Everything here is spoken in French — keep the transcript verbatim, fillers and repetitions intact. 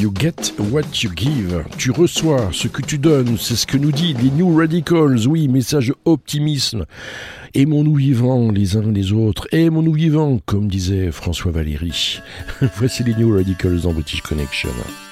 You get what you give. Tu reçois ce que tu donnes, c'est ce que nous dit les New Radicals. Oui, message optimisme. Aimons-nous vivants les uns les autres. Aimons-nous vivants, comme disait François Valéry. Voici les New Radicals dans British Connection.